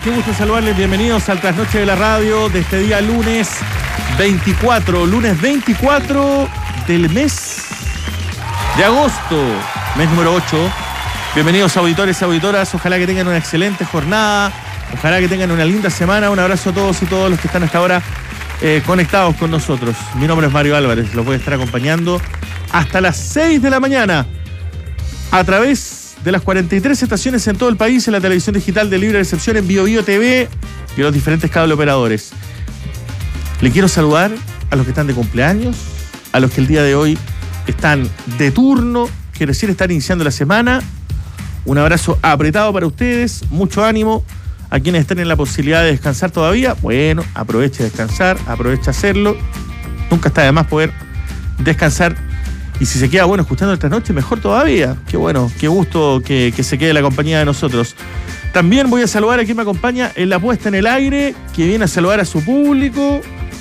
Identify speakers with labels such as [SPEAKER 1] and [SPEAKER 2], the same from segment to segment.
[SPEAKER 1] Qué gusto saludarles. Bienvenidos al Trasnoche de la Radio de este día lunes 24 del mes de agosto, mes número 8. Bienvenidos auditores y auditoras. Ojalá que tengan una excelente jornada. Ojalá que tengan una linda semana. Un abrazo a todos y todos los que están hasta ahora conectados con nosotros. Mi nombre es Mario Álvarez. Los voy a estar acompañando hasta las 6 de la mañana a través de las 43 estaciones en todo el país, en la televisión digital de libre recepción, en BioBio TV y en los diferentes cable operadores. Le quiero saludar a los que están de cumpleaños, a los que el día de hoy están de turno, que recién están iniciando la semana. Un abrazo apretado para ustedes, mucho ánimo. A quienes estén en la posibilidad de descansar todavía, bueno, aproveche a descansar, aproveche a hacerlo. Nunca está de más poder descansar. Y si se queda bueno escuchando esta noche, mejor todavía. Qué bueno, qué gusto que se quede la compañía de nosotros. También voy a saludar a quien me acompaña en la puesta en el aire, que viene a saludar a su público.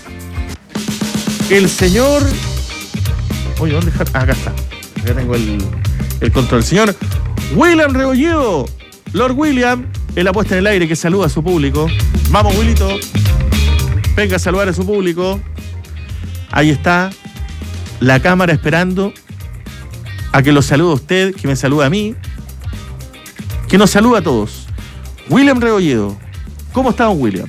[SPEAKER 1] El señor... Oye, ¿dónde está? Acá está. Acá tengo el control. El señor William Rebolledo, Lord William, en la puesta en el aire, que saluda a su público. Vamos, Willito. Venga a saludar a su público. Ahí está. La cámara esperando a que lo salude a usted, que me salude a mí, que nos saluda a todos. William Rebolledo. ¿Cómo está, don William?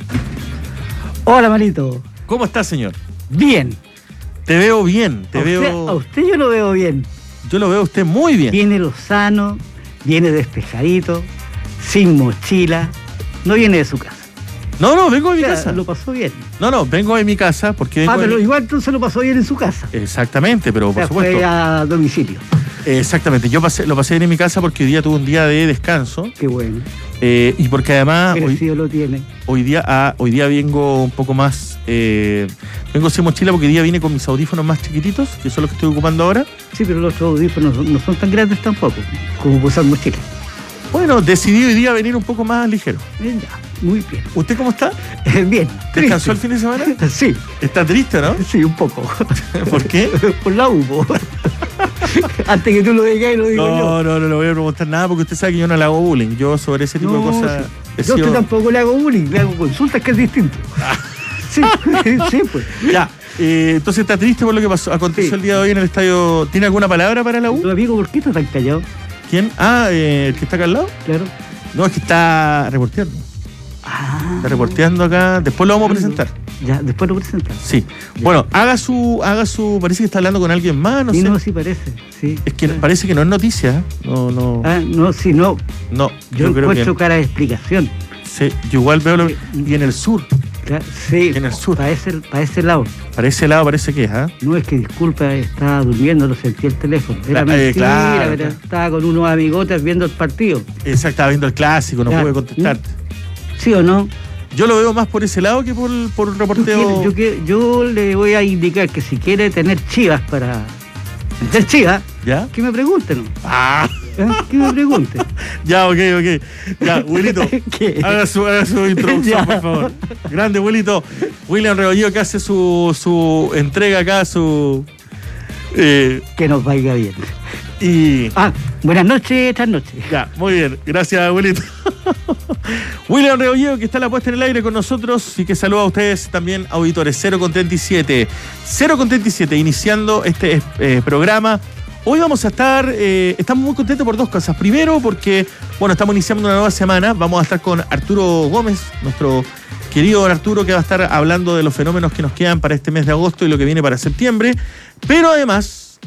[SPEAKER 2] Hola, Marito.
[SPEAKER 1] ¿Cómo está, señor?
[SPEAKER 2] Bien.
[SPEAKER 1] Te veo bien,
[SPEAKER 2] A usted yo lo veo bien.
[SPEAKER 1] Yo lo veo a usted muy bien.
[SPEAKER 2] Viene lozano, viene despejadito, sin mochila, no viene de su casa.
[SPEAKER 1] No, vengo de mi casa.
[SPEAKER 2] Lo pasó bien.
[SPEAKER 1] No, vengo de mi casa porque...
[SPEAKER 2] pero igual entonces lo pasó bien en su casa.
[SPEAKER 1] Exactamente, pero por supuesto.
[SPEAKER 2] Fue a domicilio.
[SPEAKER 1] Exactamente, yo lo pasé bien en mi casa porque hoy día tuve un día de descanso.
[SPEAKER 2] Qué bueno.
[SPEAKER 1] Y porque además...
[SPEAKER 2] Lo tiene.
[SPEAKER 1] Hoy día vengo un poco más... vengo sin mochila porque hoy día vine con mis audífonos más chiquititos, que son los que estoy ocupando ahora.
[SPEAKER 2] Sí, pero los otros audífonos no son tan grandes tampoco, como usar mochila.
[SPEAKER 1] Bueno, decidí hoy día venir un poco más ligero.
[SPEAKER 2] Ya, muy bien.
[SPEAKER 1] ¿Usted cómo está?
[SPEAKER 2] Bien.
[SPEAKER 1] ¿Descansó el fin de semana?
[SPEAKER 2] Sí.
[SPEAKER 1] ¿Está triste, no?
[SPEAKER 2] Sí, un poco.
[SPEAKER 1] ¿Por qué?
[SPEAKER 2] Por la humo. Antes que tú lo digas, lo digo yo.
[SPEAKER 1] No le voy a preguntar nada porque usted sabe que yo no le hago bullying. Yo sobre ese tipo de cosas...
[SPEAKER 2] Sí. Yo a usted tampoco le hago bullying, le hago consultas, que es distinto. Sí, pues.
[SPEAKER 1] Ya, entonces está triste por lo que aconteció el día de hoy en el estadio. ¿Tiene alguna palabra para la U?
[SPEAKER 2] Tu amigo, ¿por qué está tan callado?
[SPEAKER 1] ¿Quién? ¿El que está acá al lado?
[SPEAKER 2] Claro.
[SPEAKER 1] No, es que está reporteando. Está reporteando acá. Después lo vamos a presentar.
[SPEAKER 2] Ya, después lo presentan.
[SPEAKER 1] Sí. Ya. Bueno, haga su... Parece que está hablando con alguien más, no sé.
[SPEAKER 2] No, sí parece. Sí.
[SPEAKER 1] Es que parece que no es noticia. No.
[SPEAKER 2] No. No.
[SPEAKER 1] No,
[SPEAKER 2] yo
[SPEAKER 1] creo
[SPEAKER 2] encuentro
[SPEAKER 1] que...
[SPEAKER 2] cara de explicación.
[SPEAKER 1] Sí, yo igual veo y en el sur.
[SPEAKER 2] Sí,
[SPEAKER 1] en el sur.
[SPEAKER 2] Para ese lado.
[SPEAKER 1] Para ese lado parece que es, ¿ah?
[SPEAKER 2] No, es que disculpa, estaba durmiendo, lo sentí el teléfono. Era mentira, pero estaba con unos amigotes viendo el partido.
[SPEAKER 1] Exacto, estaba viendo el clásico, no pude contestarte.
[SPEAKER 2] ¿Sí o no?
[SPEAKER 1] Yo lo veo más por ese lado que por el reporteo.
[SPEAKER 2] Yo le voy a indicar que si quiere tener chivas para... ¿Meter chivas?
[SPEAKER 1] ¿Ya?
[SPEAKER 2] Que me pregunten, ¿no? Que me pregunten.
[SPEAKER 1] Ya, ok. Ya, Wilito, haga su introducción, por favor. Grande, Wilito. William Rebolledo, que hace su entrega acá,
[SPEAKER 2] que nos vaya bien. Buenas noches, esta noche.
[SPEAKER 1] Ya, muy bien. Gracias, Wilito. William Rebolledo, que está en la puesta en el aire con nosotros y que saluda a ustedes también, auditores. 0:37, iniciando este programa. Hoy vamos a estar, estamos muy contentos por dos cosas. Primero, porque, estamos iniciando una nueva semana. Vamos a estar con Arturo Gómez, nuestro querido don Arturo, que va a estar hablando de los fenómenos que nos quedan para este mes de agosto y lo que viene para septiembre. Pero además,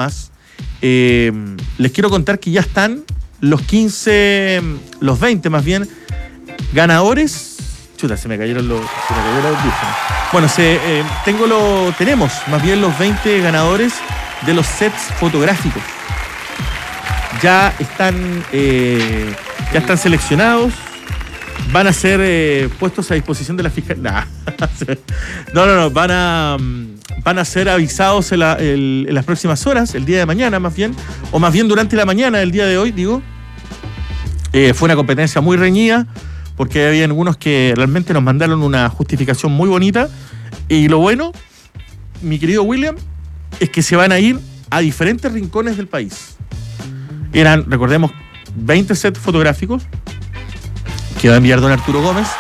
[SPEAKER 1] les quiero contar que ya están los 20 más bien, ganadores. Chuta, se me cayeron los audífonos. Bueno, tenemos más bien los 20 ganadores de los sets fotográficos. Ya están seleccionados. Van a ser puestos a disposición de la fiscalía. No. Van a ser avisados en las próximas horas, el día de mañana más bien, o más bien durante la mañana del día de hoy, digo. Fue una competencia muy reñida, porque había algunos que realmente nos mandaron una justificación muy bonita. Y lo bueno, mi querido William, es que se van a ir a diferentes rincones del país. Eran, recordemos, 20 sets fotográficos que va a enviar don Arturo Gómez